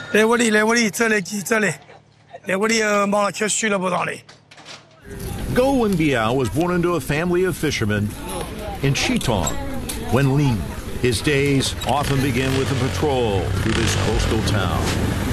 来屋里，这里几这里，来屋里忙了吃虚了不当哩。 Go Wenbiao was born into a family of fishermen in Chitong, Wenling. His days often begin with a patrol through this coastal town.